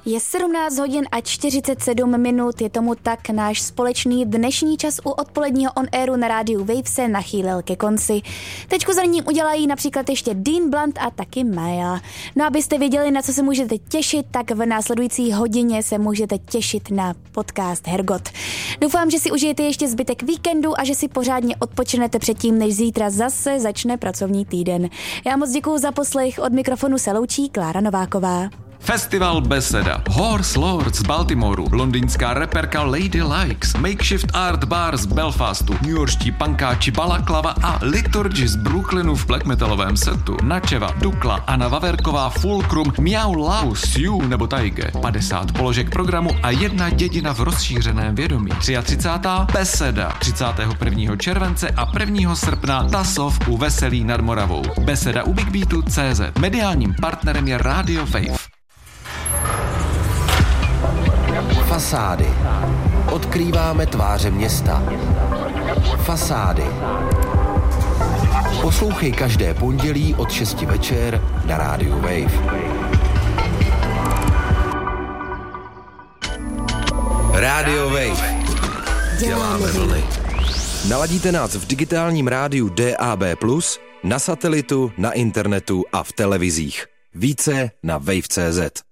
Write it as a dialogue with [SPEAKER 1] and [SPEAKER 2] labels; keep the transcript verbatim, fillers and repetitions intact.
[SPEAKER 1] Je sedmnáct hodin a čtyřicet sedm minut, je tomu tak, náš společný dnešní čas u odpoledního on-airu na rádiu Wave se nachýlil ke konci. Teďku za ním udělají například ještě Dean Blunt a taky Maya. No abyste věděli, na co se můžete těšit, tak v následující hodině se můžete těšit na podcast Hergot. Doufám, že si užijete ještě zbytek víkendu a že si pořádně odpočinete předtím, než zítra zase začne pracovní týden. Já moc děkuju za poslech, od mikrofonu se loučí Klára Nováková.
[SPEAKER 2] Festival Beseda, Horse Lords z Baltimoru, londýnská reperka Lady Likes, Makeshift Art Bar z Belfastu, newyorští pankáči Balaklava a Liturgy z Brooklynu v black metalovém setu, Načeva, Dukla, Anna Vaverková, Fulcrum, Miau Lau, Siu nebo Taige, padesát položek programu a jedna dědina v rozšířeném vědomí. třicátá třetí Beseda, třicátého prvního července a prvního srpna Tasov u Veselí nad Moravou. Beseda u Big Beatu tečka cé zet. Mediálním partnerem je Radio Wave.
[SPEAKER 3] Fasády. Odkrýváme tváře města. Fasády. Poslouchej každé pondělí od šesti večer na rádiu Wave. Radio Wave. Děláme vlny. Naladíte nás v digitálním rádiu D A B plus, na satelitu, na internetu a v televizích. Více na wave tečka cé zet.